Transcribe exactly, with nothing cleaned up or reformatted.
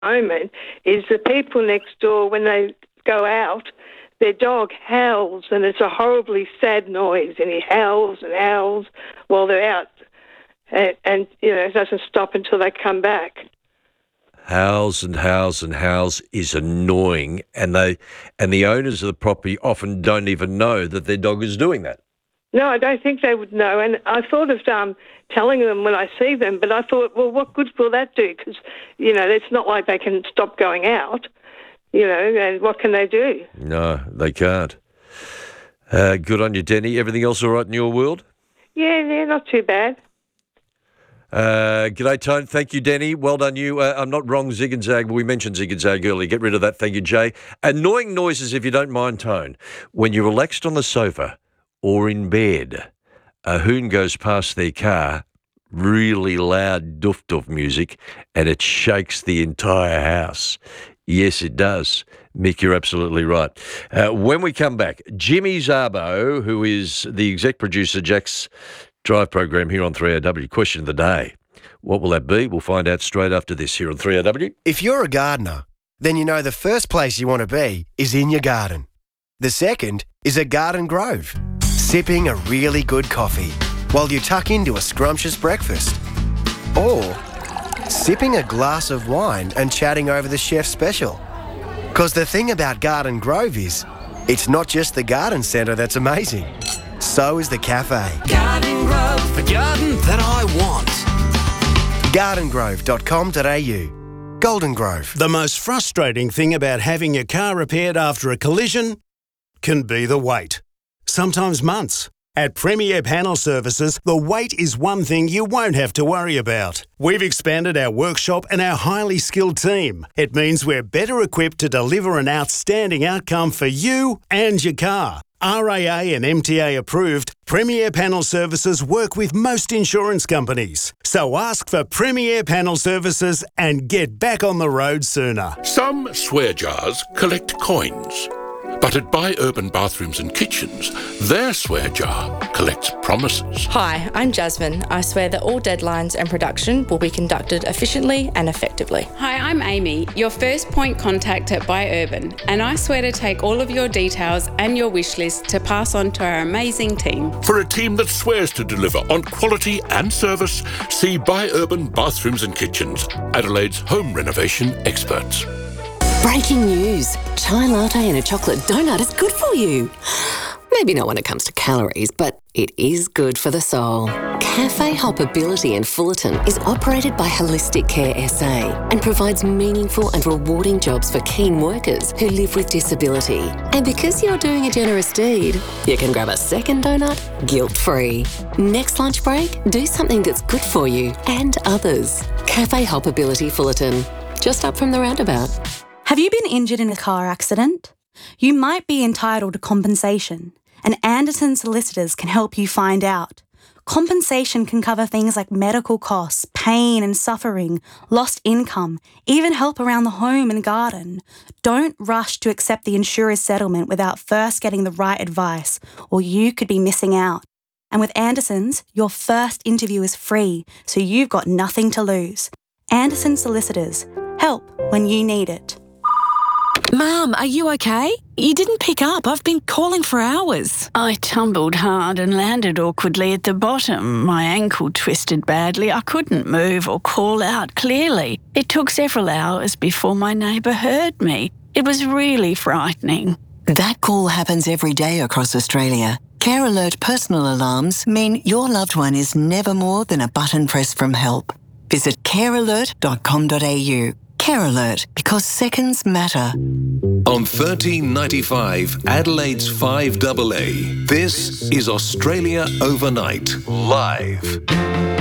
moment is the people next door, when they go out, their dog howls, and it's a horribly sad noise, and he howls and howls while they're out, and, and you know, it doesn't stop until they come back. Howls and howls and howls is annoying, and they and the owners of the property often don't even know that their dog is doing that. No, I don't think they would know, and I thought of um, telling them when I see them, but I thought, well, what good will that do? Because, you know, it's not like they can stop going out, you know, and what can they do? No, they can't. Uh, good on you, Denny. Everything else all right in your world? Yeah, yeah, not too bad. Uh, g'day, Tone. Thank you, Denny. Well done, you. Uh, I'm not wrong, Zig and Zag, but we mentioned Zig and Zag earlier. Get rid of that. Thank you, Jay. Annoying noises, if you don't mind, Tone. When you're relaxed on the sofa or in bed, a hoon goes past their car, really loud doof-doof music, and it shakes the entire house. Yes, it does. Mick, you're absolutely right. Uh, when we come back, Jimmy Szabo, who is the exec producer, Jack's Drive program here on three A W. Question of the day. What will that be? We'll find out straight after this here on three A W. If you're a gardener, then you know the first place you want to be is in your garden. The second is a garden grove, sipping a really good coffee while you tuck into a scrumptious breakfast. Or sipping a glass of wine and chatting over the chef's special. Because the thing about Garden Grove is, it's not just the garden centre that's amazing. So is the cafe. Garden Grove, the garden that I want. garden grove dot com dot a u. Golden Grove. The most frustrating thing about having your car repaired after a collision can be the wait. Sometimes months. At Premier Panel Services, the wait is one thing you won't have to worry about. We've expanded our workshop and our highly skilled team. It means we're better equipped to deliver an outstanding outcome for you and your car. R A A and M T A approved, Premier Panel Services work with most insurance companies. So ask for Premier Panel Services and get back on the road sooner. Some swear jars collect coins. But at Buy Urban Bathrooms and Kitchens, their swear jar collects promises. Hi, I'm Jasmine. I swear that all deadlines and production will be conducted efficiently and effectively. Hi, I'm Amy, your first point contact at Buy Urban, and I swear to take all of your details and your wish list to pass on to our amazing team. For a team that swears to deliver on quality and service, see Buy Urban Bathrooms and Kitchens, Adelaide's home renovation experts. Breaking news. Chai latte and a chocolate donut is good for you. Maybe not when it comes to calories, but it is good for the soul. Cafe Hoppability in Fullerton is operated by Holistic Care S A and provides meaningful and rewarding jobs for keen workers who live with disability. And because you're doing a generous deed, you can grab a second donut guilt-free. Next lunch break, do something that's good for you and others. Cafe Hoppability Fullerton, just up from the roundabout. Have you been injured in a car accident? You might be entitled to compensation, and Anderson Solicitors can help you find out. Compensation can cover things like medical costs, pain and suffering, lost income, even help around the home and garden. Don't rush to accept the insurer's settlement without first getting the right advice, or you could be missing out. And with Anderson's, your first interview is free, so you've got nothing to lose. Anderson Solicitors. Help when you need it. Mum, are you okay? You didn't pick up. I've been calling for hours. I tumbled hard and landed awkwardly at the bottom. My ankle twisted badly. I couldn't move or call out clearly. It took several hours before my neighbour heard me. It was really frightening. That call happens every day across Australia. Care Alert personal alarms mean your loved one is never more than a button press from help. Visit care alert dot com dot a u. Care Alert, because seconds matter. On thirteen ninety-five, Adelaide's five A A, this is Australia Overnight, live.